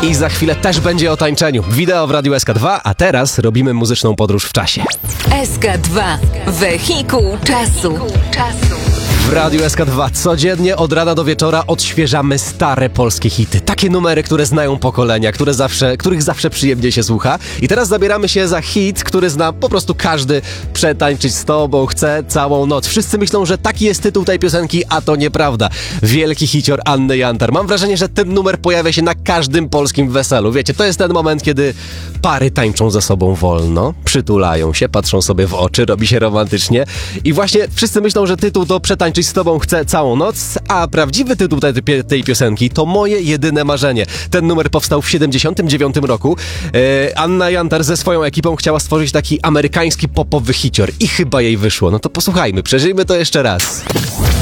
I za chwilę też będzie o tańczeniu. Wideo w Radiu SK2, a teraz robimy muzyczną podróż w czasie. SK2. Wehikuł czasu. W Radiu SK2 codziennie od rana do wieczora odświeżamy stare polskie hity. Takie numery, które znają pokolenia, których zawsze przyjemnie się słucha. I teraz zabieramy się za hit, który zna po prostu każdy. Przetańczyć z tobą chcę całą noc. Wszyscy myślą, że taki jest tytuł tej piosenki, a to nieprawda. Wielki hicior Anny Jantar. Mam wrażenie, że ten numer pojawia się na każdym polskim weselu. Wiecie, to jest ten moment, kiedy pary tańczą ze sobą wolno, przytulają się, patrzą sobie w oczy, robi się romantycznie. I właśnie wszyscy myślą, że tytuł to Przetańczyć z tobą chcę całą noc, a prawdziwy tytuł tej piosenki to Moje jedyne marzenie. Ten numer powstał w 79 roku. Anna Jantar ze swoją ekipą chciała stworzyć taki amerykański popowy hicior i chyba jej wyszło. No to posłuchajmy, przeżyjmy to jeszcze raz.